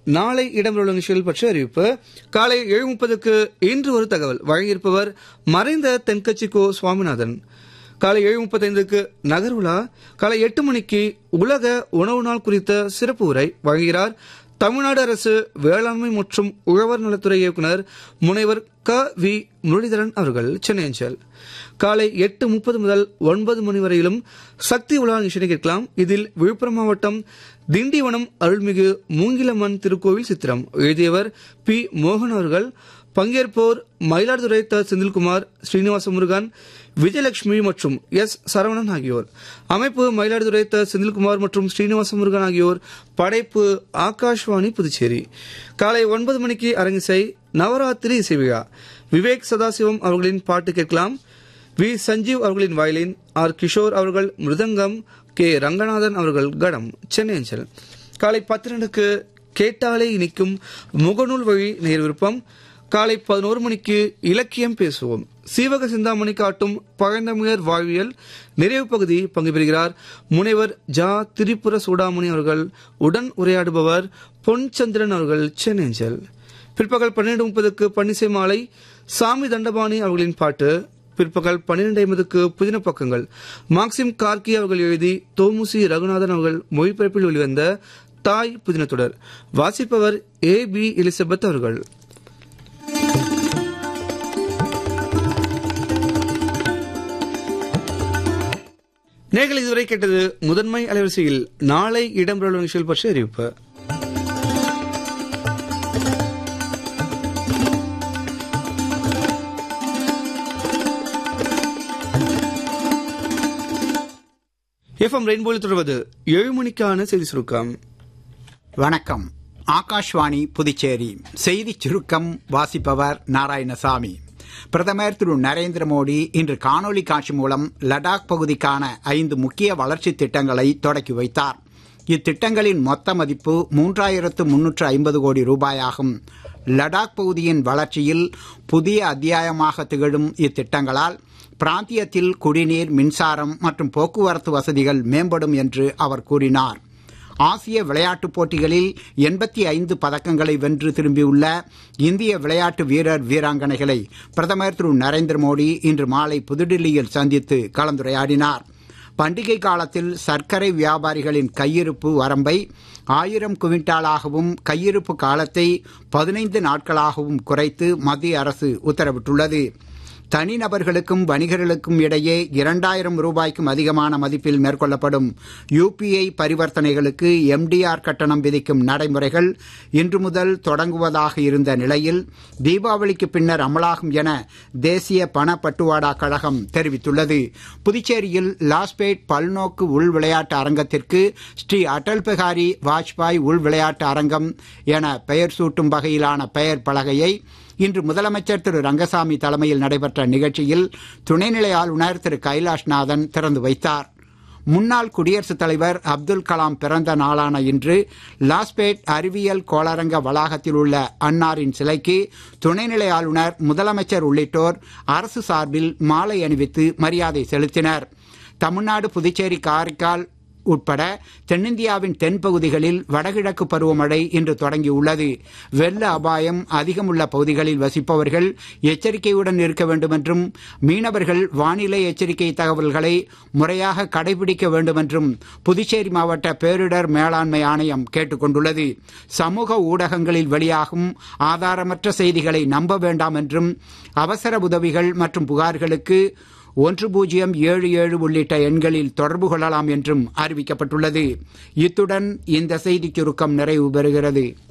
நாளை இடம்பெறவுள்ள நிகழ்ச்சிகள் பற்றிய அறிவிப்பு. காலை 7:30க்கு இன்று ஒரு தகவல் வழங்கியிருப்பவர் மறைந்த தென்கட்சி கோ சுவாமிநாதன். காலை 7:35க்கு நகர்வுலா. காலை 8 மணிக்கு உலக உணவு நாள் குறித்த சிறப்பு உரை வழங்குகிறார் தமிழ்நாடு அரசு வேளாண்மை மற்றும் உழவர் நலத்துறை இயக்குநர் முனைவர் க. வி. முரளிதரன் அவர்கள், சென்னை அஞ்சல். காலை 8:30 முதல் 9 மணி வரையிலும் சக்தி உலா நிகழ்ச்சியை கேட்கலாம். இதில் விழுப்புரம் மாவட்டம் திண்டிவனம் அருள்மிகு மூங்கிலம்மன் திருக்கோவில் சித்திரம் எழுதியவர் பி. மோகன் அவர்கள். பங்கேற்போர் மயிலாடுதுறை த. செந்தில்குமார், ஸ்ரீனிவாச முருகன், விஜயலட்சுமி மற்றும் எஸ். சரவணன் ஆகியோர். அமைப்பு மயிலாடுதுறை த. செந்தில்குமார் மற்றும் ஸ்ரீனிவாச முருகன் ஆகியோர். படைப்பு ஆகாஷ்வாணி புதுச்சேரி. காலை 9 மணிக்கு அரங்கிசை நவராத்திரி இசை விழா. விவேக் சதாசிவம் அவர்களின் பாட்டு கேட்கலாம். வி. சஞ்சீவ் அவர்களின் வயலின், ஆர். கிஷோர் அவர்கள் மிருதங்கம், கே. ரங்கநாதன் அவர்கள் கடம், சென்னை அஞ்சல். காலை 10:02க்கு கேட்டாலே இனிக்கும் முகநூல் வழி நேர் விருப்பம். காலை 11 மணிக்கு இலக்கியம் பேசுவோம். சீவக சிந்தாமணி காட்டும் பழந்தமிழர் வாழ்வியல் நிறைவு பகுதி பங்கு பெறுகிறார் முனைவர் ஜா. திரிபுர சூடாமணி அவர்கள். உடன் உரையாடுபவர் பொன்சந்திரன் அவர்கள், சென்னை அஞ்சல். பிற்பகல் 12:30க்கு பன்னிசை மாலை சாமி தண்டபாணி அவர்களின் பாட்டு. பிற்பகல் 12:50க்கு புதின பக்கங்கள் மார்க்சிம் கார்கி அவர்கள் எழுதி தோமுசி ரகுநாதன் அவர்கள் மொழிபெயர்ப்பில் வெளிவந்த தாய் புதின தொடர். வாசிப்பவர் ஏ. பி. எலிசபெத் அவர்கள். நேர்கள் இதுவரை கேட்டது முதன்மை அலைவரிசையில் நாளை இடம்பெறவுள்ள நிகழ்ச்சிகள் பற்றிய அறிவிப்பு. FM ரெயின்போவில் தொடர்வது 7 மணிக்கான செய்தி சுருக்கம். வணக்கம். ஆகாஷ்வாணி புதுச்சேரி செய்திச் சுருக்கம் வாசிப்பவர் நாராயணசாமி. பிரதமர் திரு நரேந்திர மோடி இன்று காணொலி காட்சி மூலம் லடாக் பகுதிக்கான 5 முக்கிய வளர்ச்சி திட்டங்களை தொடக்கி வைத்தார். இத்திட்டங்களின் மொத்த மதிப்பு 3350 கோடி ரூபாயாகும். லடாக் பகுதியின் வளர்ச்சியில் புதிய அத்தியாயமாக திகழும் இத்திட்டங்களால் பிராந்தியத்தில் குடிநீர், மின்சாரம் மற்றும் போக்குவரத்து வசதிகள் மேம்படும் என்று அவர் கூறினார். ஆசிய விளையாட்டுப் போட்டிகளில் 85 பதக்கங்களை வென்று திரும்பியுள்ள இந்திய விளையாட்டு வீரர் வீராங்கனைகளை பிரதமர் திரு நரேந்திர மோடி இன்று மாலை புதுடில்லியில் சந்தித்து கலந்துரையாடினார். பண்டிகை காலத்தில் சர்க்கரை வியாபாரிகளின் கையிருப்பு வரம்பை 1000 குவிண்டாலாகவும் கையிருப்பு காலத்தை 15 நாட்களாகவும் குறைத்து மத்திய அரசு உத்தரவிட்டுள்ளது. தனிநபர்களுக்கும் வணிகர்களுக்கும் இடையே 2000 ரூபாய்க்கும் அதிகமான மதிப்பில் மேற்கொள்ளப்படும் UPI பரிவர்த்தனைகளுக்கு MDR கட்டணம் விதிக்கும் நடைமுறைகள் இன்று முதல் தொடங்குவதாக இருந்த நிலையில் தீபாவளிக்கு பின்னர் அமலாகும் என தேசிய பணப்பட்டுவாடா கழகம் தெரிவித்துள்ளது. புதுச்சேரியில் லாஸ்பேட் பல்நோக்கு உள் விளையாட்டு அரங்கத்திற்கு ஸ்ரீ அடல் பிகாரி வாஜ்பாய் உள் விளையாட்டு அரங்கம் என பெயர் சூட்டும் வகையிலான பெயர் பலகையை இன்று முதலமைச்சர் திரு ரங்கசாமி தலைமையில் நடைபெற்ற நிகழ்ச்சியில் துணைநிலை ஆளுநர் திரு கைலாஷ்நாதன் திறந்து வைத்தார். முன்னாள் குடியரசுத் தலைவர் அப்துல் கலாம் பிறந்த நாளான இன்று லாஸ்பேட் அறிவியல் கோளரங்க வளாகத்தில் உள்ள அன்னாரின் சிலைக்கு துணைநிலை ஆளுநர், முதலமைச்சர் உள்ளிட்டோர் அரசு சார்பில் மாலை அணிவித்து மரியாதை செலுத்தினர். தமிழ்நாடு, புதுச்சேரி, காரைக்கால் உட்பட தென்னிந்தியாவின் தென்பகுதிகளில் வடகிழக்கு பருவமழை இன்று தொடங்கியுள்ளது. வெள்ள அபாயம் அதிகமுள்ள பகுதிகளில் வசிப்பவர்கள் எச்சரிக்கையுடன் இருக்க வேண்டும் என்றும் மீனவர்கள் வானிலை எச்சரிக்கை தகவல்களை முறையாக கடைபிடிக்க வேண்டும் என்றும் புதுச்சேரி மாவட்ட பேரிடர் மேலாண்மை ஆணையம் கேட்டுக் கொண்டுள்ளது. சமூக ஊடகங்களில் வெளியாகும் ஆதாரமற்ற செய்திகளை நம்ப வேண்டாம் என்றும் அவசர உதவிகள் மற்றும் புகார்களுக்கு 1077 உள்ளிட்ட எண்களில் தொடர்பு கொள்ளலாம் என்றும் அறிவிக்கப்பட்டுள்ளது. இத்துடன் இந்த செய்திச் சுருக்கம் நிறைவு பெறுகிறது.